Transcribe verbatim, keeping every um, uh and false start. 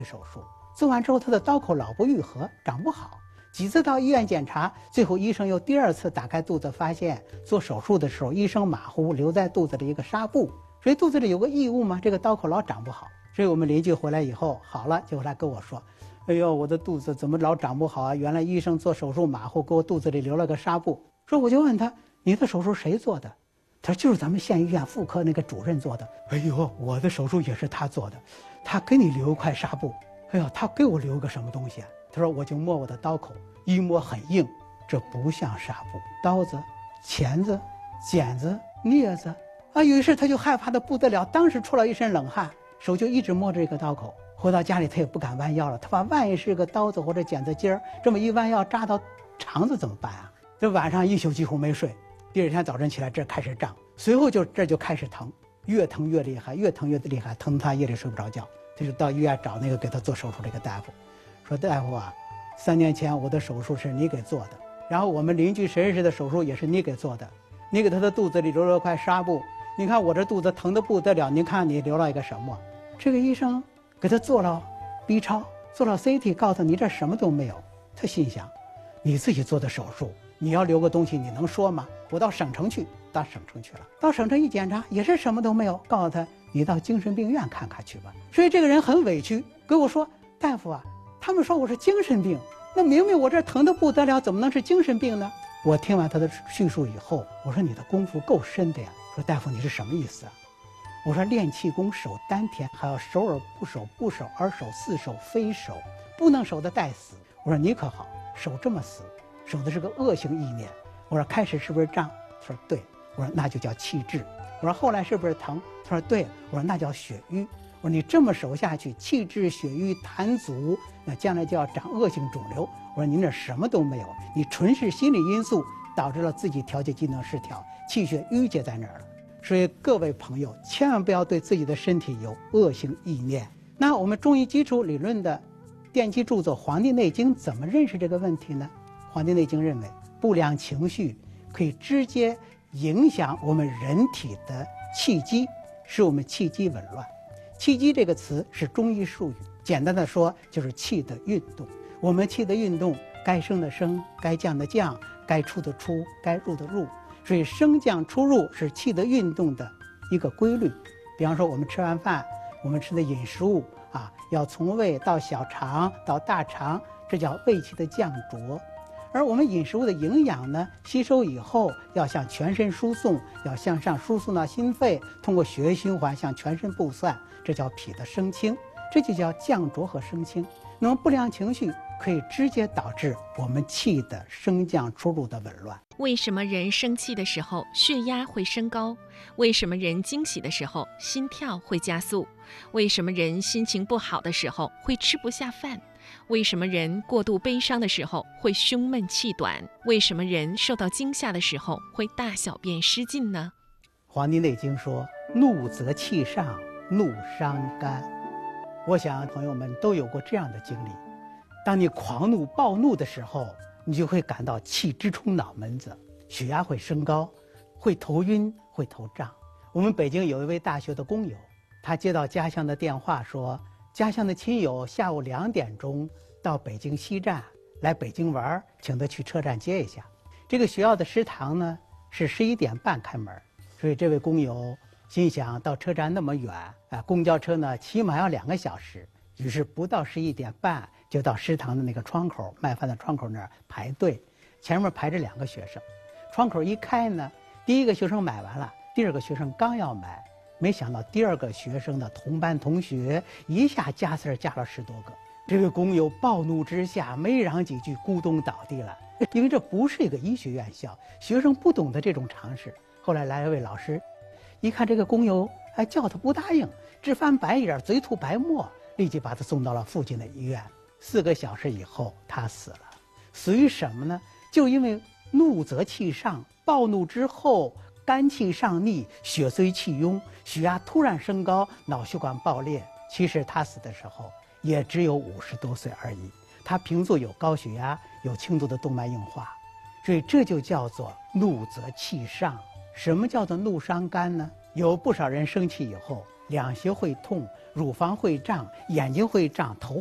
手术。做完之后，他的刀口老不愈合，长不好。几次到医院检查，最后医生又第二次打开肚子，发现做手术的时候，医生马虎留在肚子里一个纱布，所以肚子里有个异物嘛，这个刀口老长不好。所以我们邻居回来以后好了，就来跟我说：“哎呦，我的肚子怎么老长不好啊？原来医生做手术马虎，给我肚子里留了个纱布。”说我就问他：“你的手术谁做的？”他说：“就是咱们县医院妇科那个主任做的。”哎呦，我的手术也是他做的，他给你留一块纱布。哎呀，他给我留个什么东西啊？他说：“我就摸我的刀口，一摸很硬，这不像纱布，刀子、钳子、剪子、镊子啊。”于是他就害怕的不得了，当时出了一身冷汗，手就一直摸着这个刀口。回到家里，他也不敢弯腰了，他怕万一是个刀子或者剪子尖儿，这么一弯腰扎到肠子怎么办啊？这晚上一宿几乎没睡，第二天早晨起来这开始胀，随后就这就开始疼，越疼越厉害，越疼越厉害，疼他夜里睡不着觉。他就到医院找那个给他做手术这个大夫，说：“大夫啊，三年前我的手术是你给做的，然后我们邻居谁谁的手术也是你给做的，你给他的肚子里留了块纱布，你看我这肚子疼得不得了，你看你留了一个什么？”这个医生给他做了 B 超，做了 C T， 告诉你这什么都没有。他心想：你自己做的手术，你要留个东西，你能说吗？我到省城去，到省城去了，到省城一检查也是什么都没有，告诉他：你到精神病院看看去吧。所以这个人很委屈，跟我说：“大夫啊，他们说我是精神病，那明明我这疼得不得了，怎么能是精神病呢？”我听完他的叙述以后，我说：“你的功夫够深的呀。”说：“大夫，你是什么意思啊？”我说：“练气功守丹田，还要守而不守，不守而守，似守非守，不能守得带死。”我说：“你可好，守这么死，守的是个恶性意念。”我说：“开始是不是胀？”他说：“对。”我说：“那就叫气滞。”我说：“后来是不是疼？”他说：“对。”我说：“那叫血瘀。”我说：“你这么守下去，气滞血瘀痰阻，那将来就要长恶性肿瘤。”我说：“您这什么都没有，你纯是心理因素导致了自己调节机能失调，气血郁结在那儿了。”所以各位朋友，千万不要对自己的身体有恶性意念。那我们中医基础理论的奠基著作《黄帝内经》怎么认识这个问题呢？《黄帝内经》认为，不良情绪可以直接影响我们人体的气机，使我们气机紊乱。气机这个词是中医术语，简单的说就是气的运动。我们气的运动，该升的升，该降的降，该出的出，该入的入。所以升降出入是气的运动的一个规律。比方说我们吃完饭，我们吃的饮食物啊，要从胃到小肠到大肠，这叫胃气的降浊。而我们饮食物的营养呢，吸收以后要向全身输送，要向上输送到心肺，通过血液循环向全身布散，这叫脾的升清，这就叫降浊和升清。那么不良情绪可以直接导致我们气的升降出入的紊乱。 为什么人生气的时候血压会升高？为什么人惊喜的时候心跳会加速？为什么人心情不好的时候会吃不下饭？为什么人过度悲伤的时候会胸闷气短？为什么人受到惊吓的时候会大小便失禁呢？ 《黄帝内经》说：“怒则气上，怒伤肝。”我想朋友们都有过这样的经历，当你狂怒暴怒的时候，你就会感到气直冲脑门子，血压会升高，会头晕，会头胀。我们北京有一位大学的工友，他接到家乡的电话说，家乡的亲友下午两点钟到北京西站来北京玩，请他去车站接一下。这个学校的食堂呢是十一点半开门，所以这位工友心想到车站那么远啊，公交车呢起码要两个小时，于是不到十一点半就到食堂的那个窗口，卖饭的窗口那儿排队，前面排着两个学生，窗口一开呢，第一个学生买完了，第二个学生刚要买，没想到第二个学生的同班同学一下加塞加了十多个，这位工友暴怒之下没嚷几句咕咚倒地了，因为这不是一个医学院校，学生不懂得这种常识。后来来了位老师，一看这个工友还叫他不答应，直翻白眼，嘴吐白沫，立即把他送到了附近的医院。四个小时以后他死了。死于什么呢？就因为怒则气上，暴怒之后肝气上逆，血随气拥，血压突然升高，脑血管爆裂。其实他死的时候也只有五十多岁而已，他平素有高血压，有轻度的动脉硬化，所以这就叫做怒则气上。什么叫做怒伤肝呢？有不少人生气以后两胁会痛，乳房会胀，眼睛会胀，头